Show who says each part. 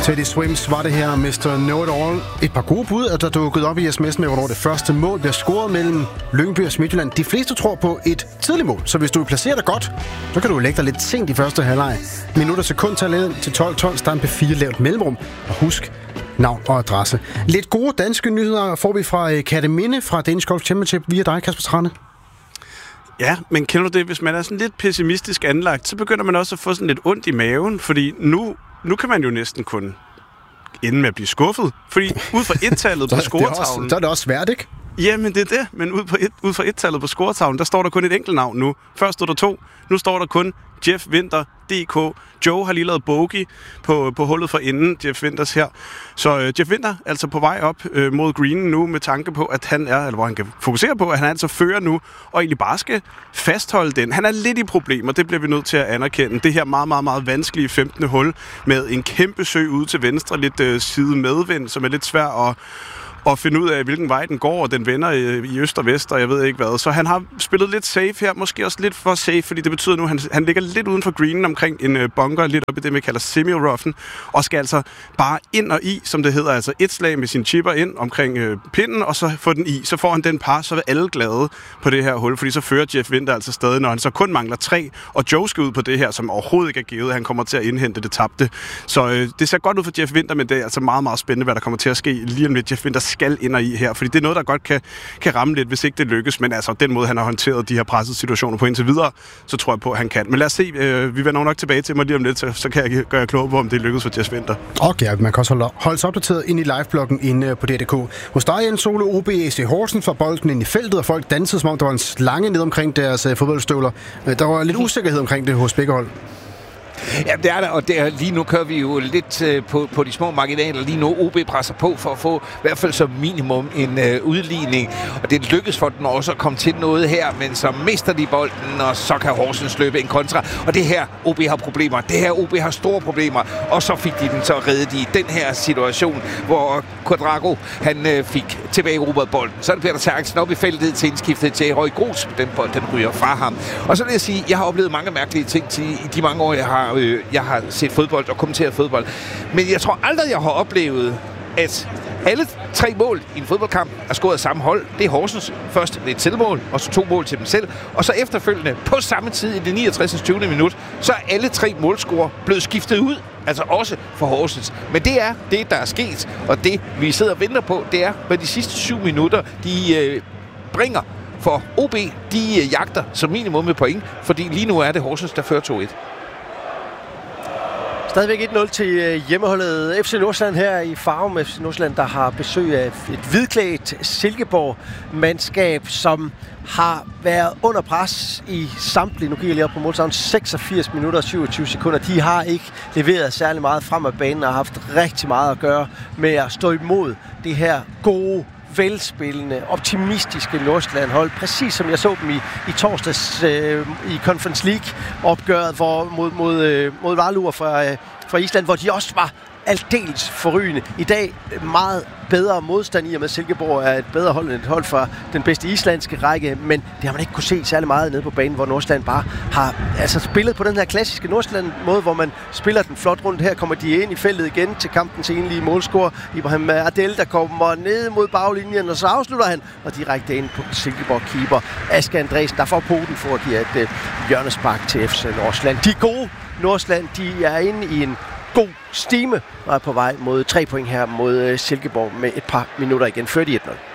Speaker 1: Teddy Swims var det her, Mr. Know-It-All. Et par gode bud, at der dukkede op i sms'en med, hvornår det første mål bliver scoret mellem Lyngby og Midtjylland. De fleste tror på et tidligt mål, så hvis du placerer dig godt, så kan du lægge dig lidt sent i første halvleg. Minutter sekundtallet til 12-12, stand på 4 lavt mellemrum. Og husk navn og adresse. Lidt gode danske nyheder får vi fra Kerteminde fra Danish Golf Championship via dig, Kasper Trane.
Speaker 2: Ja, men kender du det, hvis man er sådan lidt pessimistisk anlagt, så begynder man også at få sådan lidt ondt i maven, fordi nu kan man jo næsten kun ende med at blive skuffet. Fordi ud fra et-tallet på scoretavlen...
Speaker 1: Så er det også svært, ikke?
Speaker 2: Jamen, det er det. Men ud fra et-tallet på scoretavlen, der står der kun et enkelt navn nu. Først stod der 2. Nu står der kun Jeff Winther, DK. Joe har lige lavet bogey på hullet for inden Jeff Winters her. Så Jeff Winther altså på vej op mod greenen nu med tanke på, at han er, eller hvor han kan fokusere på, at han altså fører nu, og egentlig bare skal fastholde den. Han er lidt i problemer, det bliver vi nødt til at anerkende. Det her meget, meget, meget vanskelige 15. hul med en kæmpe sø ude til venstre, lidt side medvind, som er lidt svær at finde ud af, hvilken vej den går, og den vender i øst og vest, og jeg ved ikke hvad. Så han har spillet lidt safe her, måske også lidt for safe, fordi det betyder nu, at han ligger lidt uden for greenen omkring en bunker, lidt op i det, vi kalder semi-roughen, og skal altså bare ind og i, som det hedder, altså et slag med sin chipper ind omkring pinden, og så få den i. Så får han den par, så er alle glade på det her hul, fordi så fører Jeff Winther altså stadig, når han så kun mangler 3, og Joe skal ud på det her, som overhovedet ikke er givet. Han kommer til at indhente det tabte. Så det ser godt ud for Jeff Winther, men det er altså meget, meget spændende, hvad der kommer til at ske lige om lidt. Jeff Winther skal ind og i her, fordi det er noget, der godt kan ramme lidt, hvis ikke det lykkes, men altså den måde, han har håndteret de her pressede situationer på indtil videre, så tror jeg på, at han kan. Men lad os se, vi vender nok tilbage til mig lige om lidt, så kan jeg gøre klog på, om det lykkes for Jeff Winther.
Speaker 1: Okay, man kan også holde sig opdateret ind i livebloggen inde på DDK. Hos dig, Jens Solo, OB AC Horsens, for bolden ind i feltet, og folk dansede, som om der var en slange ned omkring deres fodboldstøvler. Der var lidt usikkerhed omkring det hos begge hold.
Speaker 3: Ja, det er der, og lige nu kører vi jo lidt på de små marginaler. Lige nu OB presser på for at få i hvert fald som minimum en udligning, og det lykkes for den også at komme til noget her, men så mister de bolden, og så kan Horsens løbe en kontra, og det her OB har problemer. Det her OB har store problemer, og så fik de den så reddet i den her situation, hvor Quadrago, han fik tilbageerobret bolden. Så bliver der Terkelsen op i feltet til indskiftet til Røg Gros. Den bold, den ryger fra ham. Og så vil jeg sige, jeg har oplevet mange mærkelige ting i de mange år, jeg har set fodbold og kommenteret fodbold. Men jeg tror aldrig, jeg har oplevet, at alle 3 mål i en fodboldkamp er scoret af samme hold. Det er Horsens. Først et selvmål, og så 2 mål til dem selv. Og så efterfølgende, på samme tid i det 69. 20. minut, så er alle 3 målscorer blevet skiftet ud. Altså også for Horsens. Men det er det, der er sket. Og det, vi sidder og venter på, det er, hvad de sidste 7 minutter, de bringer. For OB, de jagter som minimum med point, fordi lige nu er det Horsens, der fører 2-1.
Speaker 4: Stadigvæk 1-0 til hjemmeholdet FC Nordsjælland her i Farum. FC Nordsjælland, der har besøg af et hvidklædt Silkeborg-mandskab, som har været under pres i samtlige. Nu kigger jeg lige op på målstavlen. 86 minutter og 27 sekunder. De har ikke leveret særlig meget frem af banen og har haft rigtig meget at gøre med at stå imod det her gode, velspillende, optimistiske Nordsjælland-hold. Præcis som jeg så dem i torsdags i Conference League-opgøret mod Valur fra Island, hvor de også var aldeles forrygende. I dag meget bedre modstand i og med Silkeborg er et bedre hold end et hold fra den bedste islandske række, men det har man ikke kunne se særlig meget nede på banen, hvor Nordsjælland bare har spillet på den her klassiske Nordsjælland-måde, hvor man spiller den flot rundt. Her kommer de ind i feltet igen til kampens enlige målscorer, Ibrahim Adel, der kommer ned mod baglinjen, og så afslutter han, og direkte ind på Silkeborg-keeper Aske Andresen, der får poten for at give et hjørnespark til FC Nordsjælland. De gode Nordsjælland, de er inde i en god stime og er på vej mod 3 point her mod Silkeborg med et par minutter igen, før de 1-0.